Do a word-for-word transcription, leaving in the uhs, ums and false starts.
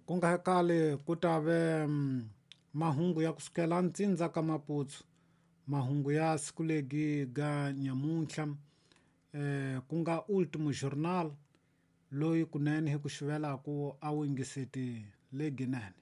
ku nga kale ku ta ve mm, mahungu ya kusukela ntsindza ka maputsu, mahungu ya siku legi ga nyamuntlha, eh, ku nga Ultimo Journal loyi kunene hi ku xivelaku a wingiseti leginene.